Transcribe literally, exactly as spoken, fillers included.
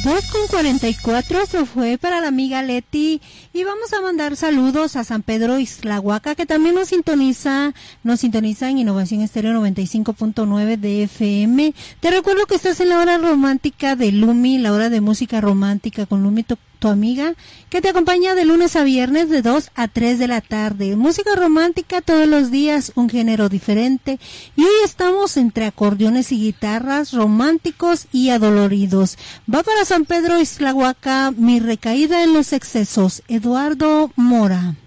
dos con cuarenta y cuatro, se fue para la amiga Leti, y vamos a mandar saludos a San Pedro Ixtlahuaca, que también nos sintoniza, nos sintoniza en Innovación Estéreo noventa y cinco punto nueve de F M. Te recuerdo que estás en la hora romántica de Lumi, la hora de música romántica con Lumi, tu, tu amiga, que te acompaña de lunes a viernes de dos a tres de la tarde. Música romántica todos los días, un género diferente, y hoy estamos entre acordeones y guitarras, románticos y adoloridos. Va para San Pedro Ixtlahuaca, Mi recaída en los excesos, Eduardo Mora.